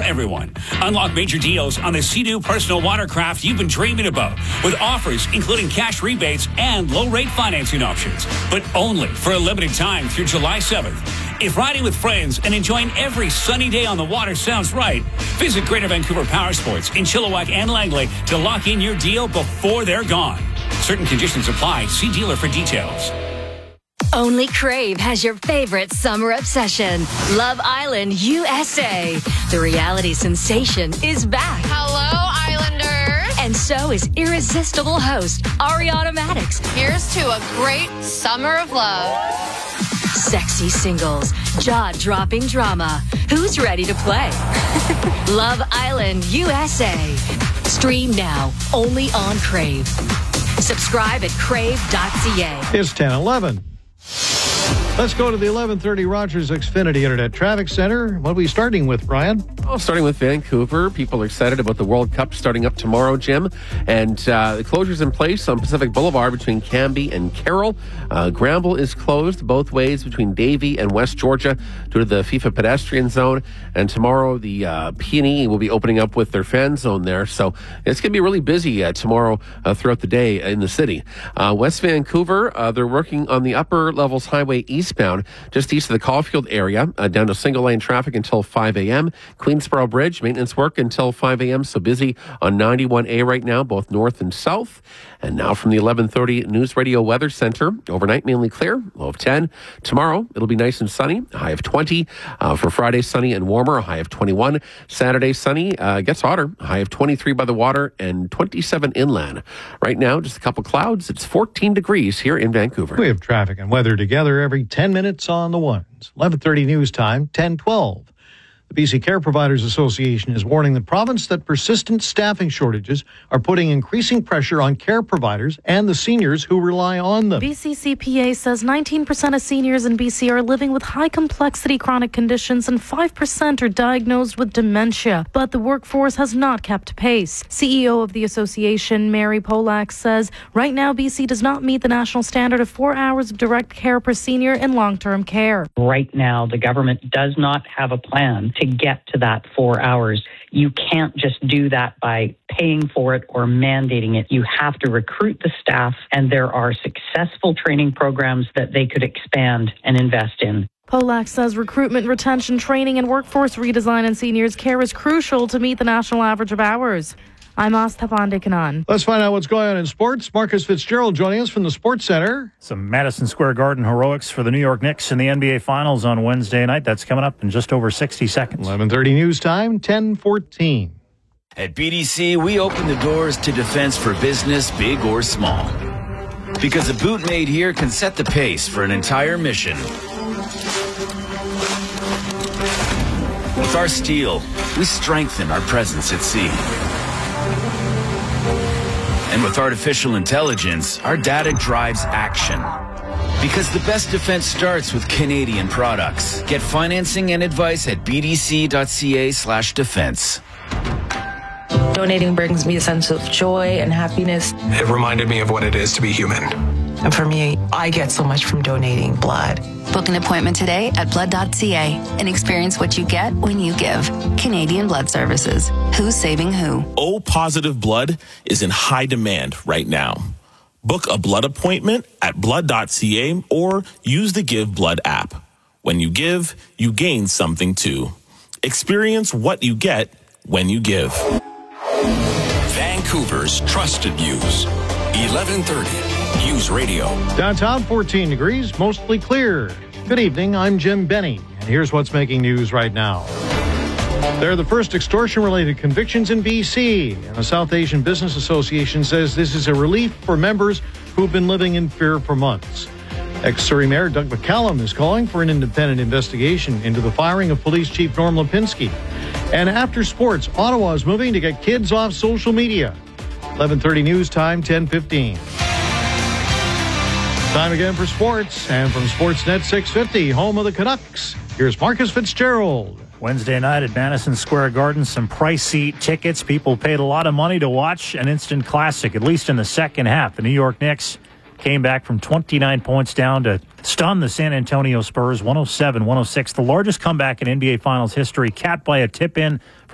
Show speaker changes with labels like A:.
A: everyone. Unlock major deals on the Sea-Doo personal watercraft you've been dreaming about, with offers including cash rebates and low-rate financing options, but only for a limited time through July 7th. If riding with friends and enjoying every sunny day on the water sounds right, visit Greater Vancouver Power Sports in Chilliwack and Langley to lock in your deal before they're gone. Certain conditions apply. See dealer for details.
B: Only Crave has your favorite summer obsession, Love Island USA. The reality sensation is back.
C: Hello, Islanders.
B: And so is irresistible host Ariana Maddox.
C: Here's to a great summer of love.
B: Sexy singles, jaw-dropping drama. Who's ready to play? Love Island USA. Stream now, only on Crave. Subscribe at crave.ca.
D: It's 10:11. Let's go to the 1130 Rogers Xfinity Internet Traffic Center. What are we starting with, Brian?
E: Oh, starting with Vancouver. People are excited about the World Cup starting up tomorrow, Jim. And the closures in place on Pacific Boulevard between Cambie and Carroll. Granville is closed both ways between Davie and West Georgia due to the FIFA pedestrian zone. And tomorrow, the P&E will be opening up with their fan zone there. So it's going to be really busy tomorrow throughout the day in the city. West Vancouver, they're working on the upper levels highway eastbound, just east of the Caulfield area, down to single lane traffic until 5 a.m. Queensboro Bridge, maintenance work until 5 a.m. So busy on 91A right now, both north and south. And now from the 1130 News Radio Weather Center, overnight mainly clear, low of 10. Tomorrow, it'll be nice and sunny, a high of 20. For Friday, sunny and warmer, a high of 21. Saturday, sunny, gets hotter, a high of 23 by the water and 27 inland. Right now, just a couple clouds. It's 14 degrees here in Vancouver.
D: We have traffic and weather together every 10 minutes on the ones. 11:30 news time, 10:12. The BC Care Providers Association is warning the province that persistent staffing shortages are putting increasing pressure on care providers and the seniors who rely on them.
F: BCCPA says 19% of seniors in BC are living with high complexity chronic conditions and 5% are diagnosed with dementia. But the workforce has not kept pace. CEO of the association, Mary Polak, says right now BC does not meet the national standard of 4 hours of direct care per senior in long-term care.
G: Right now, the government does not have a plan to get to that 4 hours. You can't just do that by paying for it or mandating it. You have to recruit the staff, and there are successful training programs that they could expand and invest in.
F: Polak says recruitment, retention, training, and workforce redesign in seniors care is crucial to meet the national average of hours. I'm Asta Pandekanan.
D: Let's find out what's going on in sports. Marcus Fitzgerald joining us from the Sports Center.
H: Some Madison Square Garden heroics for the New York Knicks in the NBA Finals on Wednesday night. That's coming up in just over 60 seconds.
D: 11:30 news time, 10:14.
I: At BDC, we open the doors to defense for business, big or small. Because a boot made here can set the pace for an entire mission. With our steel, we strengthen our presence at sea. And with artificial intelligence, our data drives action. Because the best defense starts with Canadian products. Get financing and advice at bdc.ca/defense.
J: Donating brings me a sense of joy and happiness.
K: It reminded me of what it is to be human.
J: And for me, I get so much from donating blood.
L: Book an appointment today at blood.ca and experience what you get when you give. Canadian Blood Services. Who's saving who?
M: O-positive blood is in high demand right now. Book a blood appointment at blood.ca or use the Give Blood app. When you give, you gain something too. Experience what you get when you give.
N: Vancouver's trusted news. 1130 News Radio.
D: Downtown, 14 degrees, mostly clear. Good evening, I'm Jim Benny, and here's what's making news right now. They're the first extortion-related convictions in BC, and the South Asian Business Association says this is a relief for members who've been living in fear for months. Ex-Surrey Mayor Doug McCallum is calling for an independent investigation into the firing of Police Chief Norm Lipinski. And after sports, Ottawa is moving to get kids off social media. 11:30 news time, 10:15. Time again for sports, and from Sportsnet 650, home of the Canucks, here's Marcus Fitzgerald.
H: Wednesday night at Madison Square Garden, some pricey tickets. People paid a lot of money to watch an instant classic, at least in the second half. The New York Knicks came back from 29 points down to stun the San Antonio Spurs, 107-106. The largest comeback in NBA Finals history, capped by a tip-in